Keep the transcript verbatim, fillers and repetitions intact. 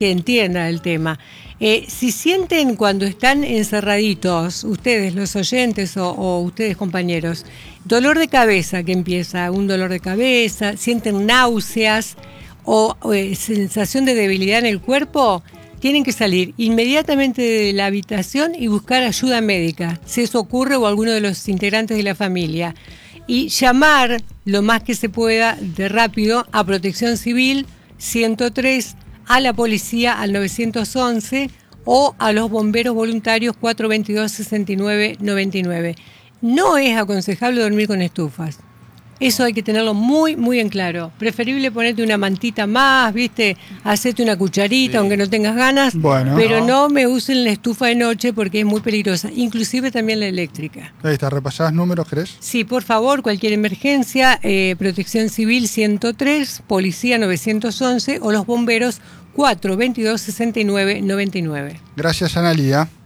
que entienda el tema. Eh, si sienten cuando están encerraditos, ustedes los oyentes o, o ustedes compañeros, dolor de cabeza que empieza, un dolor de cabeza, sienten náuseas o, o eh, sensación de debilidad en el cuerpo, tienen que salir inmediatamente de la habitación y buscar ayuda médica, si eso ocurre o alguno de los integrantes de la familia. Y llamar lo más que se pueda de rápido a Protección Civil ciento tres, a la policía al nueve once o a los bomberos voluntarios cuatro veintidós, sesenta y nueve, noventa y nueve. No es aconsejable dormir con estufas. Eso hay que tenerlo muy, muy en claro. Preferible ponerte una mantita más, ¿viste? Hacerte una cucharita, sí, aunque no tengas ganas. Bueno, pero no. no me usen la estufa de noche porque es muy peligrosa. Inclusive también la eléctrica. Ahí está, ¿repasás números, querés? Sí, por favor, cualquier emergencia, eh, Protección Civil ciento tres, Policía nueve once o los bomberos cuatro veintidós, sesenta y nueve, noventa y nueve. Gracias, Analía.